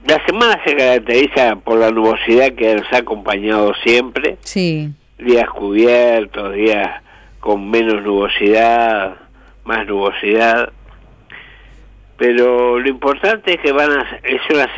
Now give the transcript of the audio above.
La semana se caracteriza por la nubosidad que nos ha acompañado siempre. Sí. Días cubiertos, días con menos nubosidad, más nubosidad. Pero lo importante es que es una